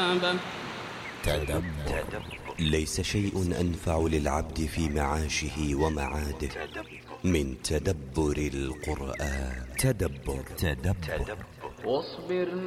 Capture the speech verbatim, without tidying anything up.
حسابه. تدبر. ليس شيء أنفع للعبد في معاشه ومعاده من تدبر القرآن. تدبر. تدبر. واصبر